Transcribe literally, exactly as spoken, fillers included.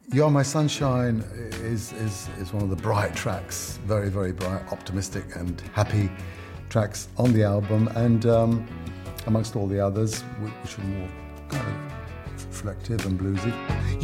You're My Sunshine is, is, is one of the bright tracks, very, very bright, optimistic and happy tracks on the album, and um, amongst all the others, which are more kind of reflective and bluesy.